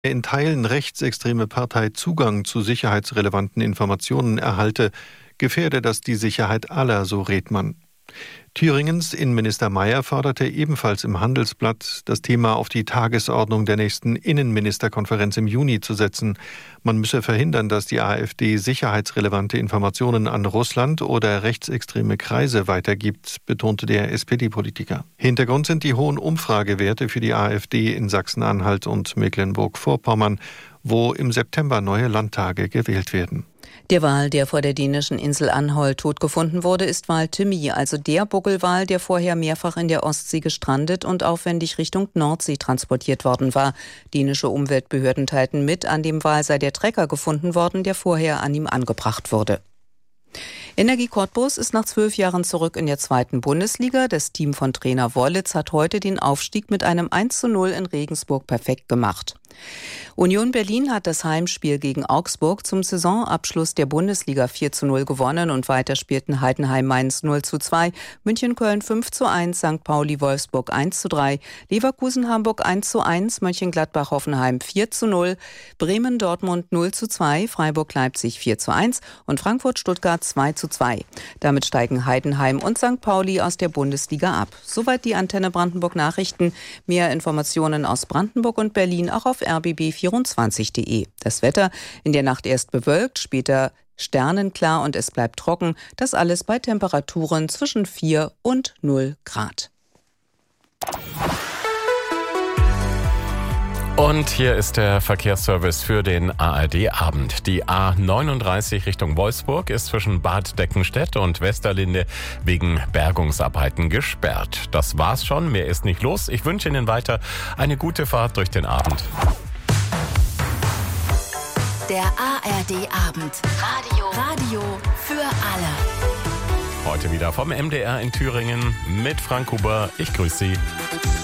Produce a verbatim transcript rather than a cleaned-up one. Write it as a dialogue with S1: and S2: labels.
S1: in Teilen rechtsextreme Partei Zugang zu sicherheitsrelevanten Informationen erhalte, gefährde das die Sicherheit aller, so Redmann. Thüringens Innenminister Mayer forderte ebenfalls im Handelsblatt, das Thema auf die Tagesordnung der nächsten Innenministerkonferenz im Juni zu setzen. Man müsse verhindern, dass die AfD sicherheitsrelevante Informationen an Russland oder rechtsextreme Kreise weitergibt, betonte der S P D-Politiker. Hintergrund sind die hohen Umfragewerte für die AfD in Sachsen-Anhalt und Mecklenburg-Vorpommern, wo im September neue Landtage gewählt werden.
S2: Der Wal, der vor der dänischen Insel Anholt tot gefunden wurde, ist Wal Thymi, also der Buckelwal, der vorher mehrfach in der Ostsee gestrandet und aufwendig Richtung Nordsee transportiert worden war. Dänische Umweltbehörden teilten mit, an dem Wal sei der Trecker gefunden worden, der vorher an ihm angebracht wurde. Energie Cottbus ist nach zwölf Jahren zurück in der zweiten Bundesliga. Das Team von Trainer Wollitz hat heute den Aufstieg mit einem eins zu null in Regensburg perfekt gemacht. Union Berlin hat das Heimspiel gegen Augsburg zum Saisonabschluss der Bundesliga vier zu null gewonnen und weiter spielten Heidenheim Mainz null zu zwei, München Köln fünf zu eins, Sankt Pauli Wolfsburg eins zu drei, Leverkusen Hamburg eins zu eins, Mönchengladbach Hoffenheim vier zu null, Bremen Dortmund null zu zwei, Freiburg Leipzig vier zu eins und Frankfurt Stuttgart zwei zu zwei. Damit steigen Heidenheim und Sankt Pauli aus der Bundesliga ab. Soweit die Antenne Brandenburg Nachrichten. Mehr Informationen aus Brandenburg und Berlin auch auf r b b vierundzwanzig punkt de. Das Wetter in der Nacht erst bewölkt, später sternenklar und es bleibt trocken. Das alles bei Temperaturen zwischen vier und null Grad.
S3: Und hier ist der Verkehrsservice für den A R D-Abend. Die A neununddreißig Richtung Wolfsburg ist zwischen Bad Deckenstedt und Westerlinde wegen Bergungsarbeiten gesperrt. Das war's schon, mehr ist nicht los. Ich wünsche Ihnen weiter eine gute Fahrt durch den Abend.
S4: Der A R D-Abend. Radio. Radio für alle.
S3: Heute wieder vom M D R in Thüringen mit Frank Huber. Ich grüße Sie.